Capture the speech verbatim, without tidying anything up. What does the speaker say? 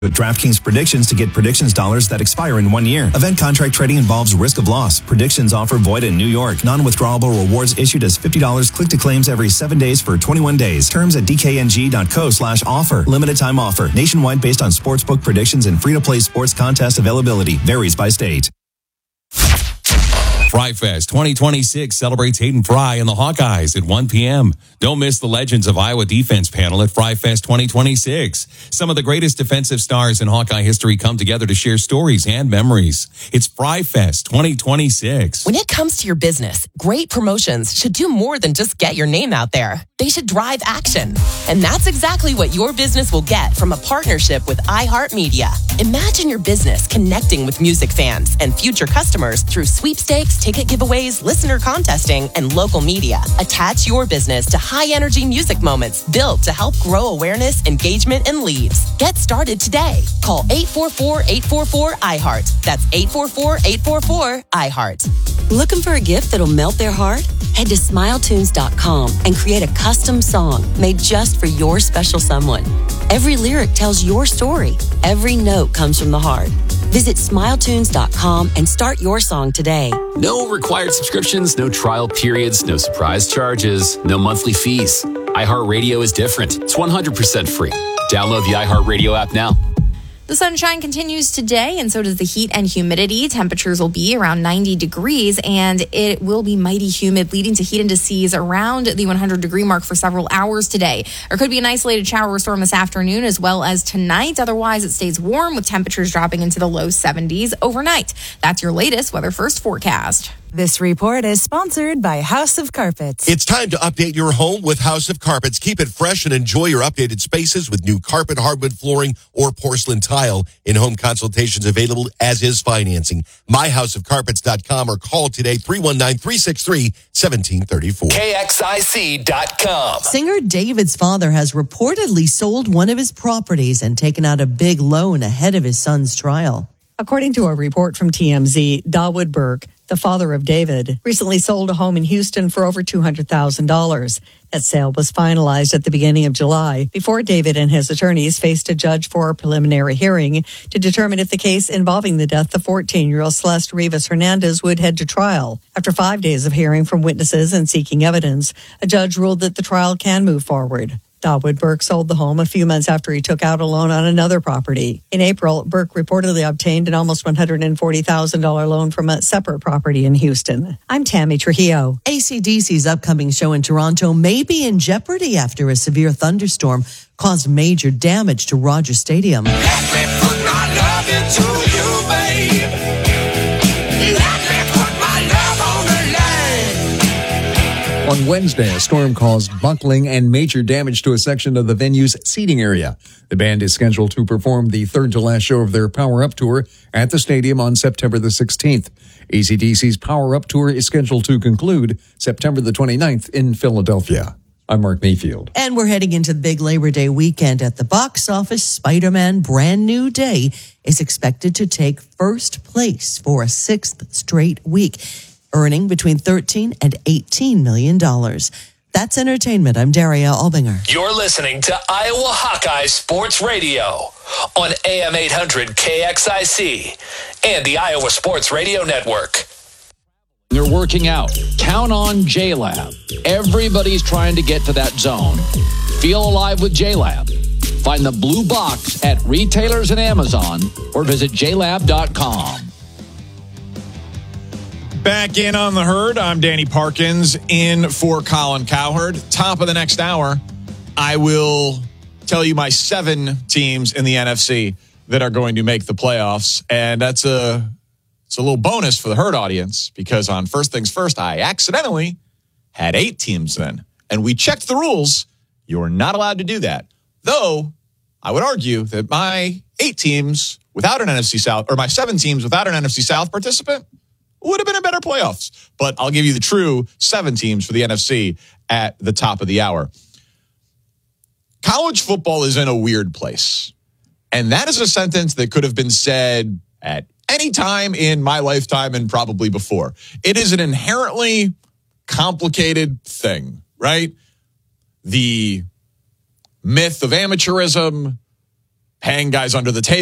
With DraftKings Predictions to get predictions dollars that expire in one year. Event contract trading involves risk of loss. Predictions offer void in New York. Non-withdrawable rewards issued as fifty dollars click to claims every seven days for twenty-one days. Terms at dkng.co slash offer. Limited time offer. Nationwide based on sportsbook predictions and free-to-play sports contest availability. Varies by state. Fry Fest twenty twenty-six celebrates Hayden Fry and the Hawkeyes at one p.m. Don't miss the Legends of Iowa Defense panel at Fry Fest twenty twenty-six. Some of the greatest defensive stars in Hawkeye history come together to share stories and memories. It's Fry Fest twenty twenty-six. When it comes to your business, great promotions should do more than just get your name out there. They should drive action. And that's exactly what your business will get from a partnership with iHeartMedia. Imagine your business connecting with music fans and future customers through sweepstakes, ticket giveaways, listener contesting, and local media. Attach your business to high-energy music moments built to help grow awareness, engagement, and leads. Get started today. Call eight four four, eight four four, I heart. That's eight four four, eight four four, I heart. Looking for a gift that'll melt their heart? Head to smile tunes dot com and create a custom song made just for your special someone. Every lyric tells your story. Every note comes from the heart. Visit smile tunes dot com and start your song today. No required subscriptions, no trial periods, no surprise charges, no monthly fees. iHeartRadio is different. It's one hundred percent free. Download the iHeartRadio app now. The sunshine continues today, and so does the heat and humidity. Temperatures will be around ninety degrees, and it will be mighty humid, leading to heat indices around the one hundred degree mark for several hours today. There could be an isolated shower or storm this afternoon as well as tonight. Otherwise, it stays warm with temperatures dropping into the low seventies overnight. That's your latest Weather First forecast. This report is sponsored by House of Carpets. It's time to update your home with House of Carpets. Keep it fresh and enjoy your updated spaces with new carpet, hardwood flooring, or porcelain tile. In-home consultations available, as is financing. my house of carpets dot com or call today three one nine, three six three, one seven three four. K X I C dot com. Singer David's father has reportedly sold one of his properties and taken out a big loan ahead of his son's trial. According to a report from T M Z, Dawood Burke, the father of David, recently sold a home in Houston for over two hundred thousand dollars. That sale was finalized at the beginning of July before David and his attorneys faced a judge for a preliminary hearing to determine if the case involving the death of fourteen-year-old Celeste Rivas Hernandez would head to trial. After five days of hearing from witnesses and seeking evidence, a judge ruled that the trial can move forward. Dawood Burke sold the home a few months after he took out a loan on another property. In April, Burke reportedly obtained an almost one hundred forty thousand dollars loan from a separate property in Houston. I'm Tammy Trujillo. A C D C's upcoming show in Toronto may be in jeopardy after a severe thunderstorm caused major damage to Rogers Stadium. Let me put my love into you, babe. Let me put my love on the line. On Wednesday, a storm caused buckling and major damage to a section of the venue's seating area. The band is scheduled to perform the third to last show of their Power Up Tour at the stadium on September the sixteenth. A C D C's Power Up Tour is scheduled to conclude September the twenty-ninth in Philadelphia. I'm Mark Mayfield. And we're heading into the big Labor Day weekend. At the box office, Spider-Man Brand New Day is expected to take first place for a sixth straight week, earning between thirteen and eighteen million dollars. That's entertainment. I'm Daria Albinger. You're listening to Iowa Hawkeye Sports Radio on A M eight hundred K X I C and the Iowa Sports Radio Network. They're working out. Count on J-Lab. Everybody's trying to get to that zone. Feel alive with J-Lab. Find the blue box at retailers and Amazon or visit j lab dot com. Back in on the herd, I'm Danny Parkins in for Colin Cowherd. Top of the next hour, I will tell you my seven teams in the N F C that are going to make the playoffs. And that's a, it's a little bonus for the herd audience because on First Things First, I accidentally had eight teams then. And we checked the rules. You're not allowed to do that. Though, I would argue that my eight teams without an N F C South, or my seven teams without an N F C South participant, would have been a better playoffs. But I'll give you the true seven teams for the N F C at the top of the hour. College football is in a weird place. And that is a sentence that could have been said at any time in my lifetime and probably before. It is an inherently complicated thing, right? The myth of amateurism, paying guys under the table.